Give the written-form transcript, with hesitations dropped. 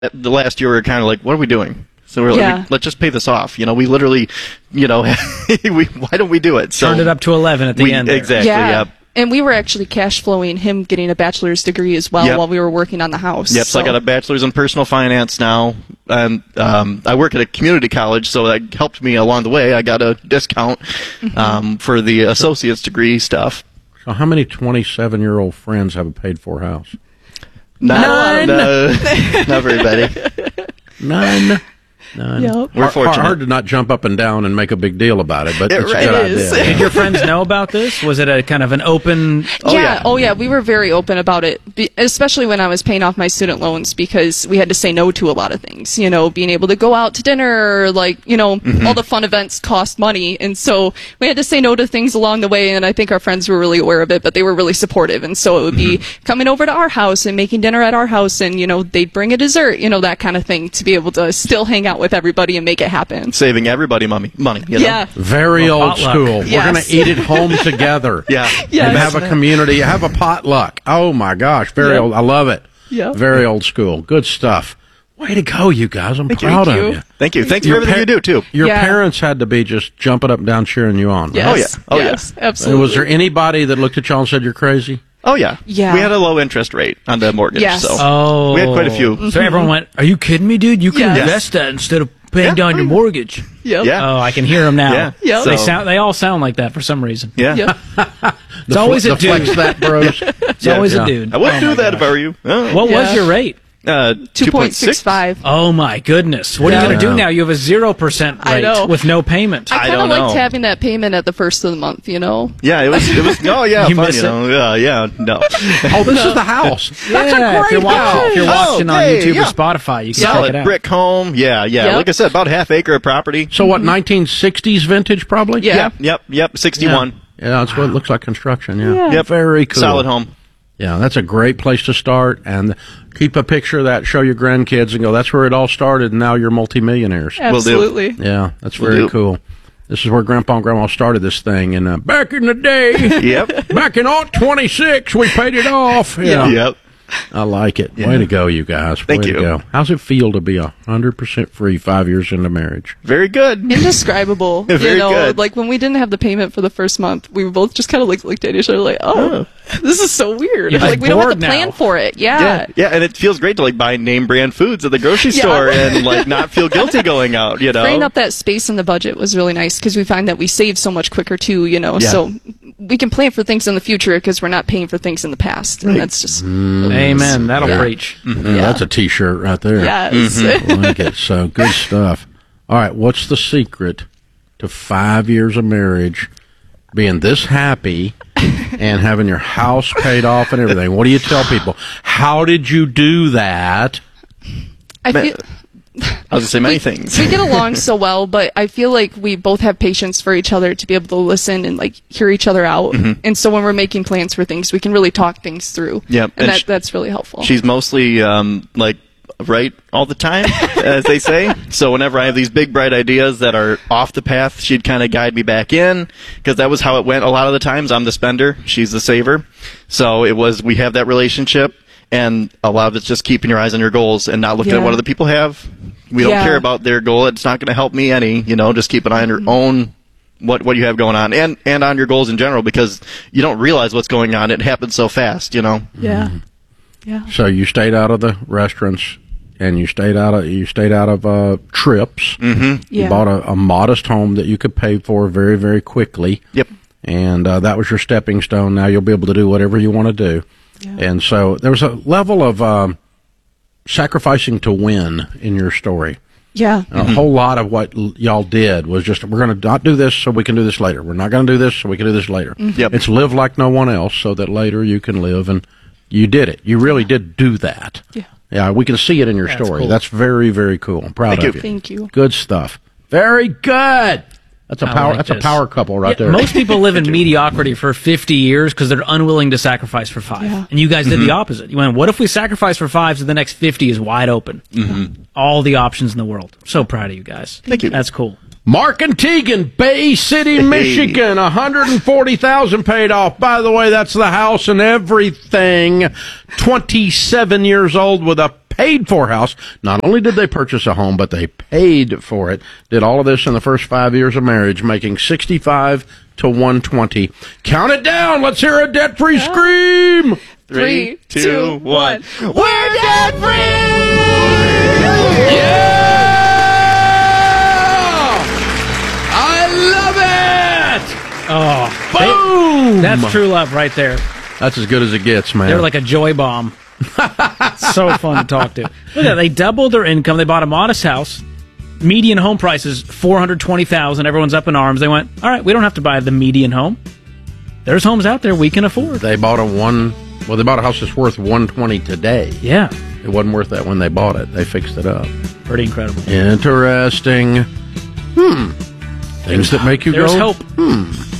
the last year we were kind of like, what are we doing? So we're like, let's just pay this off. We literally, why don't we do it? So turned it up to 11 at the end. Exactly. Yeah. And we were actually cash flowing him getting a bachelor's degree as well while we were working on the house. Yep, so I got a bachelor's in personal finance now. And I work at a community college, so that helped me along the way. I got a discount for the associate's degree stuff. So how many 27-year-old friends have a paid-for house? None. Not very many. None. Yep. We're fortunate. Hard to not jump up and down and make a big deal about it, but it's a good idea. Did your friends know about this? Was it a kind of an open... Oh, yeah. We were very open about it, especially when I was paying off my student loans, because we had to say no to a lot of things. Being able to go out to dinner, all the fun events cost money. And so we had to say no to things along the way, and I think our friends were really aware of it, but they were really supportive. And so it would be coming over to our house and making dinner at our house, and, they'd bring a dessert, that kind of thing, to be able to still hang out with everybody and make it happen. Saving everybody money. Yeah. Very old potluck. school. Yes. We're going to eat at home together. Yes. And have a community. Have a potluck. Oh, my gosh. Very old. I love it. Yep. Very old school. Good stuff. Way to go, you guys. I'm proud of you. Thank you. Thanks for everything you do, too. Your parents had to be just jumping up and down cheering you on. Right? Yes. Oh, yeah. Yes, absolutely. Was there anybody that looked at y'all and said you're crazy? Oh, yeah. Yeah. We had a low interest rate on the mortgage. Yes. So we had quite a few. So everyone went, are you kidding me, dude? You could Yes. invest that instead of paying down your mortgage. Yep. Yeah. Oh, I can hear them now. Yeah. Yep. They all sound like that for some reason. Yeah. Yep. It's always a Flex dude. that, bros. It's always a dude. I wouldn't Oh do my that if I gosh. were you. Oh. What was your rate? 2.65. Oh my goodness! What are you going to do now? You have a 0% I rate know. with no payment. I kind don't of liked know. having that payment at the first of the month, Yeah, it was. Oh yeah, You fun. miss it? Yeah. No. Oh, this is the house. That's Yeah, a if you're great house. watching Oh, on hey, YouTube yeah. or Spotify, you can check it Solid out. brick home. Yeah. Yep. Like I said, about half acre of property. So what, 1960s vintage probably? Yeah. Yep. 61. Yeah, that's what it looks like construction, yeah. Yep. Very cool. Solid home. Yeah, that's a great place to start, and keep a picture of that, show your grandkids, and go, that's where it all started, and now you're multimillionaires. Absolutely. Yeah, that's very cool. This is where Grandpa and Grandma started this thing, and back in the day, Yep. back in 26, we paid it off. Yeah. Yep. I like it. Way to go, you guys. Thank Way you. to go. How's it feel to be 100% free 5 years into marriage? Very good. Indescribable. Very good. Like when we didn't have the payment for the first month, we were both just kind of looked at each other like, this is so weird. You're Like we don't have bored to plan now. for it. Yeah. Yeah, and it feels great to buy name brand foods at the grocery Yeah. store and not feel guilty going out. Freeing up that space in the budget was really nice because we find that we save so much quicker too. So we can plan for things in the future because we're not paying for things in the past, and that's just Amen. That'll preach. Yeah, that's a T-shirt right there. yes. I like it. So good stuff. All right, what's the secret to 5 years of marriage, being this happy, and having your house paid off and everything? What do you tell people? How did you do that? I feel. I was going to say many things. We get along so well, but I feel like we both have patience for each other to be able to listen and hear each other out. And so when we're making plans for things, we can really talk things through. Yep. And And that's really helpful. She's mostly right all the time, as they say. So whenever I have these big, bright ideas that are off the path, she'd kind of guide me back in, because that was how it went a lot of the times. I'm the spender, she's the saver. So we have that relationship, and a lot of it's just keeping your eyes on your goals and not looking at what other people have. We don't care about their goal. It's not going to help me any. Just keep an eye on your own, what you have going on, and on your goals in general, because you don't realize what's going on. It happens so fast, Yeah. So you stayed out of the restaurants, and you stayed out of trips. Mm-hmm. You bought a modest home that you could pay for very, very quickly. Yep. And that was your stepping stone. Now you'll be able to do whatever you want to do. Yeah. And so there was a level of sacrificing to win in your story. Yeah. A whole lot of what y'all did was just, we're going to not do this so we can do this later. We're not going to do this so we can do this later. Yep. It's live like no one else so that later you can live, and you did it. You really did do that. Yeah. Yeah, we can see it in your story. cool. That's very, very cool. I'm proud of you. Thank you. Good stuff. Very good. That's a I power. like That's a this. power couple right there. Most people live in mediocrity for 50 years because they're unwilling to sacrifice for 5. Yeah. And you guys did the opposite. You went, what if we sacrifice for 5 so the next 50 is wide open? All the options in the world. So proud of you guys. Thank you. That's cool. Mark and Tegan, Bay City, Michigan, $140,000 paid off. By the way, that's the house and everything. 27 years old with a paid-for house. Not only did they purchase a home, but they paid for it. Did all of this in the first 5 years of marriage, making 65 to 120. Count it down. Let's hear a debt-free scream. 3, 2, 1. We're debt-free! Yeah! I love it! Oh, Boom! that's true love right there. That's as good as it gets, man. They're like a joy bomb. So fun to talk to. Look at that. They doubled their income. They bought a modest house. Median home price is $420,000. Everyone's up in arms. They went, all right, we don't have to buy the median home. There's homes out there we can afford. They bought a house that's worth $120 today. Yeah. It wasn't worth that when they bought it. They fixed it up. Pretty incredible. Interesting. Things that make you There's go, hope.